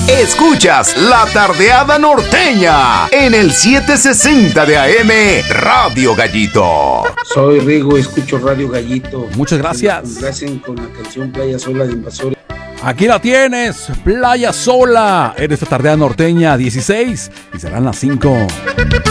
Escuchas La Tardeada Norteña en el 760 de AM Radio Gallito. Soy Rigo, escucho Radio Gallito. Muchas gracias. Me complacen con la canción Playa Sola de Invasores. Aquí la tienes, Playa Sola, en esta Tardeada Norteña 16 y serán las 5.